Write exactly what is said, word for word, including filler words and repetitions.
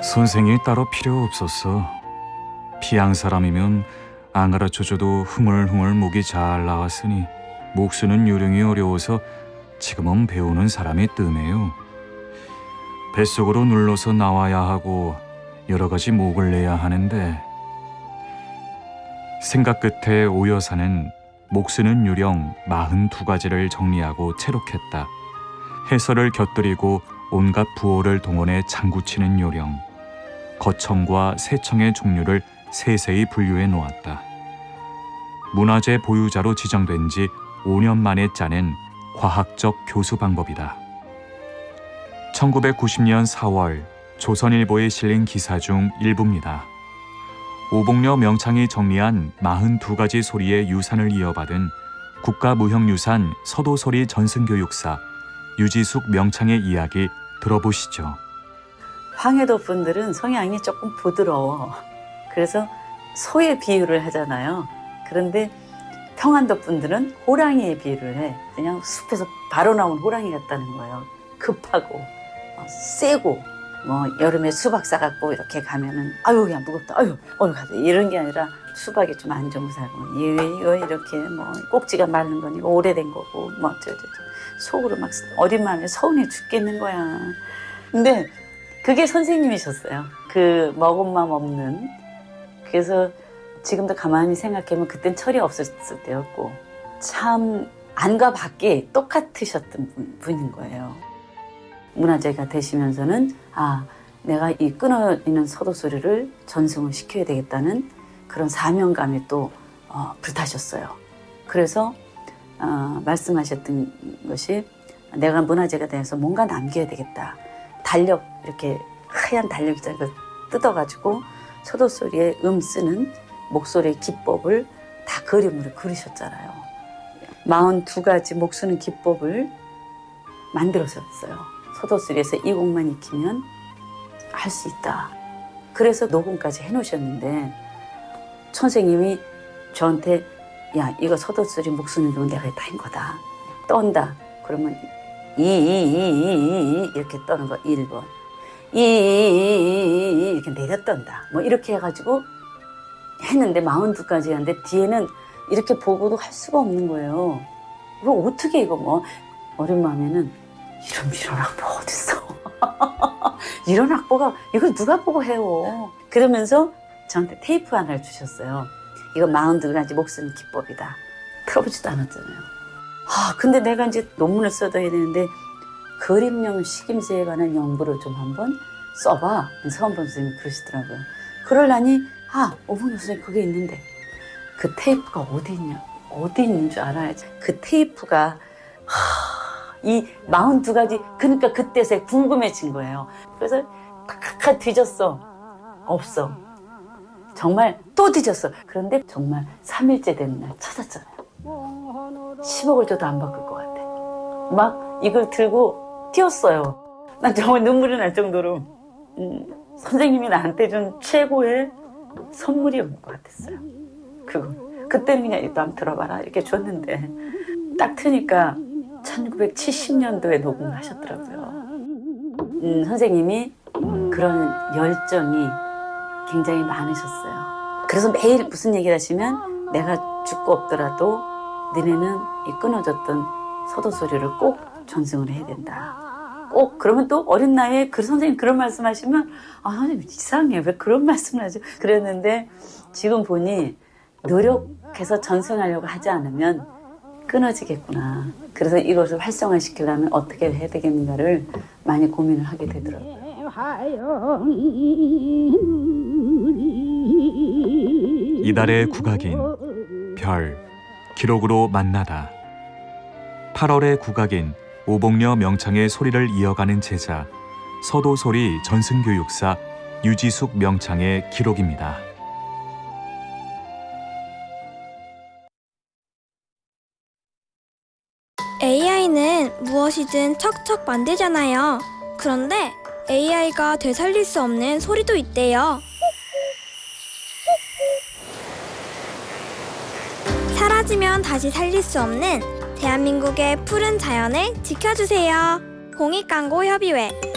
선생이 따로 필요 없었어. 피양 사람이면 안 가르쳐줘도 흥얼흥얼 목이 잘 나왔으니 목 쓰는 요령이 어려워서 지금은 배우는 사람이 뜸해요. 뱃속으로 눌러서 나와야 하고 여러 가지 목을 내야 하는데 생각 끝에 오 여사는 목 쓰는 요령 마흔두 가지를 정리하고 채록했다. 해설을 곁들이고 온갖 부호를 동원해 장구치는 요령, 거청과 세청의 종류를 세세히 분류해 놓았다. 문화재 보유자로 지정된 지 오 년 만에 짜낸 과학적 교수 방법이다. 천구백구십 년 사월 조선일보에 실린 기사 중 일부입니다. 오봉려 명창이 정리한 마흔두 가지 소리의 유산을 이어받은 국가무형유산 서도소리 전승교육사 유지숙 명창의 이야기 들어보시죠. 황해도 분들은 성향이 조금 부드러워. 그래서 소의 비유를 하잖아요. 그런데 평안도 분들은 호랑이의 비유를 해. 그냥 숲에서 바로 나온 호랑이 같다는 거예요. 급하고 어, 세고 뭐 여름에 수박 싸갖고 이렇게 가면은 아유 야 무겁다 아유 어느 가자 이런 게 아니라 수박이 좀 안 좋은 사람은 이거, 이거 이렇게 뭐 꼭지가 마른 건 이거 오래된 거고 뭐 저저 속으로 막 어린 마음에 서운해 죽겠는 거야. 근데 그게 선생님이셨어요. 그 먹은 맘 없는. 그래서 지금도 가만히 생각하면 그땐 철이 없었을 때였고 참 안과 밖에 똑같으셨던 분, 분인 거예요. 문화재가 되시면서는 아 내가 이 끊어지는 서도소리를 전승을 시켜야 되겠다는 그런 사명감이 또 어, 불타셨어요. 그래서 어, 말씀하셨던 것이 내가 문화재가 돼서 뭔가 남겨야 되겠다. 달력 이렇게 하얀 달력을 뜯어가지고 서도소리에 음 쓰는 목소리의 기법을 다 그림으로 그리셨잖아요. 마흔두 가지 목 쓰는 기법을 만들어셨어요. 서도소리에서 이 곡만 익히면 할 수 있다. 그래서 녹음까지 해놓으셨는데 선생님이 저한테 야 이거 서도소리 목 쓰는 거 내가 다 한 거다. 떤다. 그러면 이, 이, 이, 이, 이 이렇게 떠는 거 일 번. 이, 이, 이, 이 이렇게 내려 떤다. 뭐 이렇게 해가지고 했는데 마흔두 가지 하는데 뒤에는 이렇게 보고도 할 수가 없는 거예요. 이거 어떻게 이거 뭐 어린 마음에는 이런 이런 악보 어딨어? 이런 악보가 이걸 누가 보고 해요? 그러면서 저한테 테이프 하나를 주셨어요. 이거 마흔두 가지 목 쓰는 기법이다. 틀어보지도 않았잖아요. 아 근데 내가 이제 논문을 써둬야 되는데 그림용 식임새에 관한 연구를 좀 한번 써봐. 서원범 선생님이 그러시더라고요. 그러려니 아 오봉려 선생님 그게 있는데 그 테이프가 어디 있냐 어디 있는 줄 알아야지. 그 테이프가 하, 이 마흔두 가지 그러니까 그때서 궁금해진 거예요. 그래서 탁탁 뒤졌어. 없어. 정말 또 뒤졌어. 그런데 정말 삼 일째 되는 날 찾았잖아요. 십억을 줘도 안 바꿀 것 같아. 막 이걸 들고 뛰었어요. 난 정말 눈물이 날 정도로 음, 선생님이 나한테 준 최고의 선물이었는 것 같았어요. 그거 그때는 그냥 이거 한번 들어봐라 이렇게 줬는데 딱 트니까 천구백칠십 년도에 녹음을 하셨더라고요. 음, 선생님이 그런 열정이 굉장히 많으셨어요. 그래서 매일 무슨 얘기를 하시면 내가 죽고 없더라도 너네는 이 끊어졌던 서도소리를 꼭 전승을 해야 된다. 꼭 그러면 또 어린 나이에 그 선생님 그런 말씀 하시면 아 선생님 이상해 왜 그런 말씀을 하죠? 그랬는데 지금 보니 노력해서 전승하려고 하지 않으면 끊어지겠구나. 그래서 이것을 활성화시키려면 어떻게 해야 되겠는가를 많이 고민을 하게 되더라고요. 이달의 국악인 별 기록으로 만나다. 팔월의 국악인 오봉려 명창의 소리를 이어가는 제자 서도소리 전승교육사 유지숙 명창의 기록입니다. 에이아이는 무엇이든 척척 만들잖아요. 그런데 에이아이가 되살릴 수 없는 소리도 있대요. 사라지면 다시 살릴 수 없는 대한민국의 푸른 자연을 지켜주세요. 공익광고협의회